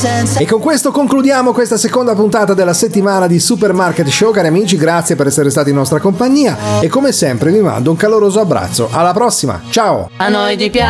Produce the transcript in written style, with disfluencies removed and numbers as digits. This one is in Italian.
E con questo concludiamo questa seconda puntata della settimana di Supermarket Show. Cari amici, grazie per essere stati in nostra compagnia e come sempre vi mando un caloroso abbraccio. Alla prossima, ciao! A noi ti piace